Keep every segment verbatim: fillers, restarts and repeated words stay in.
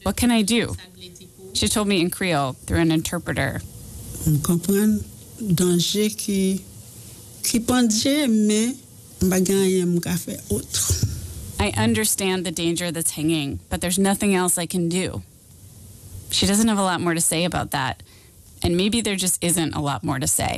What can I do? She told me in Creole through an interpreter. Danger qui qui pendait mais I understand the danger that's hanging, but there's nothing else I can do. She doesn't have a lot more to say about that, and maybe there just isn't a lot more to say.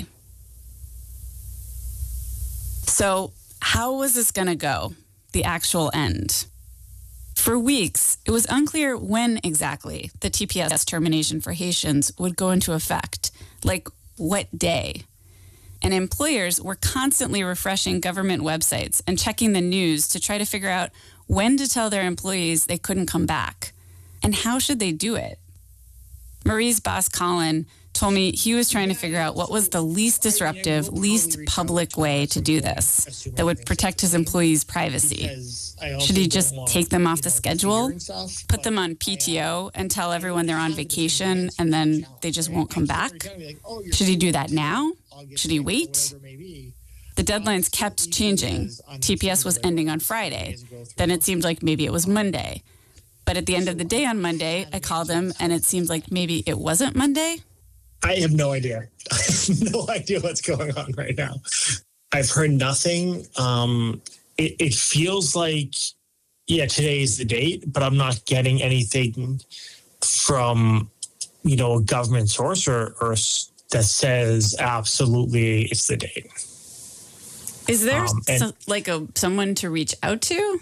So, how was this going to go? The actual end? For weeks, it was unclear when exactly the T P S termination for Haitians would go into effect, like what day. And employers were constantly refreshing government websites and checking the news to try to figure out when to tell their employees they couldn't come back. And how should they do it? Marie's boss, Colin, told me he was trying to figure out what was the least disruptive, least public way to do this that would protect his employees' privacy. Should he just take them off the schedule, put them on P T O, and tell everyone they're on vacation and then they just won't come back? Should he do that now? Should he wait? The deadlines kept changing. T P S was ending on Friday. Then it seemed like maybe it was Monday. But at the end of the day on Monday, I called him and it seemed like maybe it wasn't Monday. I have no idea. I have no idea what's going on right now. I've heard nothing. Um, it, it feels like, yeah, today is the date, but I'm not getting anything from, you know, a government source or, or that says absolutely it's the date. Is there um, and, so, like a someone to reach out to?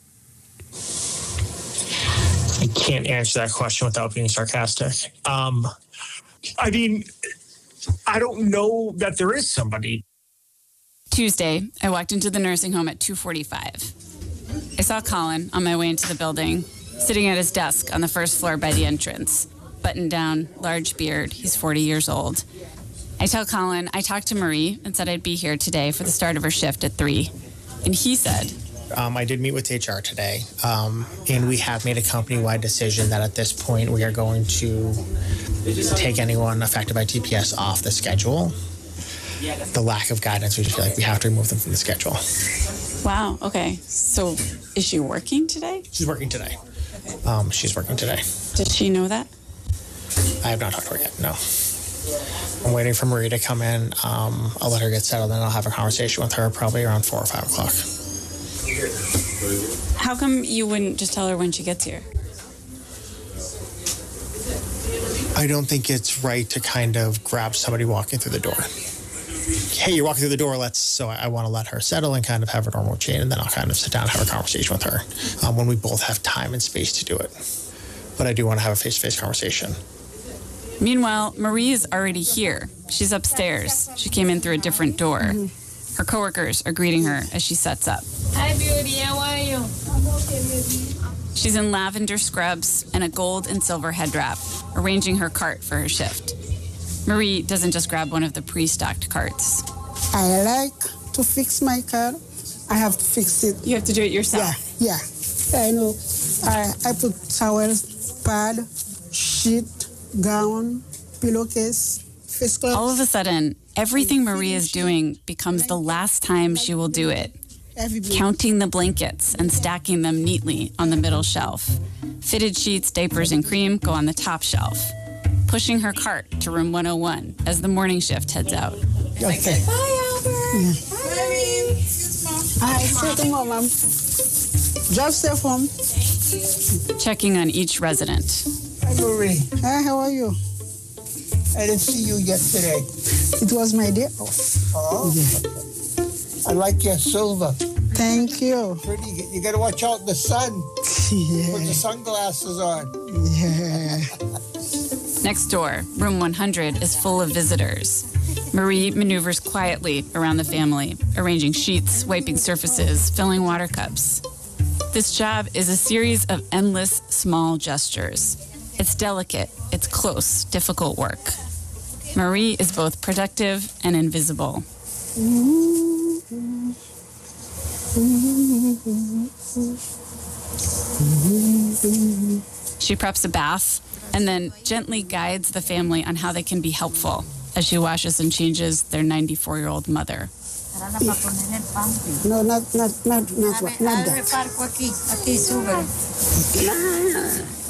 I can't answer that question without being sarcastic. Um, I mean, I don't know that there is somebody. Tuesday, I walked into the nursing home at two forty-five. I saw Colin on my way into the building, sitting at his desk on the first floor by the entrance. Buttoned down, large beard, he's forty years old. I tell Colin I talked to Marie and said I'd be here today for the start of her shift at three. And he said, Um, I did meet with H R today, um, and we have made a company-wide decision that at this point we are going to take anyone affected by T P S off the schedule. The lack of guidance, we just feel like we have to remove them from the schedule. Wow, okay. So is she working today? She's working today. Um, she's working today. Does she know that? I have not talked to her yet, no. I'm waiting for Marie to come in. Um, I'll let her get settled, and I'll have a conversation with her probably around four or five o'clock. How come you wouldn't just tell her when she gets here? I don't think it's right to kind of grab somebody walking through the door. Hey, you're walking through the door, let's, so I, I want to let her settle and kind of have a normal chain, and then I'll kind of sit down and have a conversation with her um, when we both have time and space to do it. But I do want to have a face-to-face conversation. Meanwhile, Marie is already here. She's upstairs. She came in through a different door. Mm-hmm. Her coworkers are greeting her as she sets up. Hi, Beauty. How are you? I'm okay, baby. She's in lavender scrubs and a gold and silver head wrap, arranging her cart for her shift. Marie doesn't just grab one of the pre-stocked carts. I like to fix my car. I have to fix it. You have to do it yourself? Yeah, yeah. I know. I, I put towels, pad, sheet, gown, pillowcase, face cloth. All of a sudden, everything Marie is doing becomes the last time she will do it. Counting the blankets and stacking them neatly on the middle shelf. Fitted sheets, diapers, and cream go on the top shelf. Pushing her cart to room one oh one as the morning shift heads out. Okay. Bye, Albert. Yeah. Bye. Hi, say to mom, ma'am. Drive safe home. Checking on each resident. Hi, Marie. Hi, how are you? I didn't see you yesterday. It was my day off. Oh. Yeah. I like your silver. Thank you. Pretty. You got to watch out the sun. Yeah. Put the sunglasses on. Yeah. Next door, room one hundred is full of visitors. Marie maneuvers quietly around the family, arranging sheets, wiping surfaces, filling water cups. This job is a series of endless small gestures. It's delicate, it's close, difficult work. Marie is both productive and invisible. She preps a bath and then gently guides the family on how they can be helpful as she washes and changes their ninety-four-year-old mother. No, not, not, not, not, not that.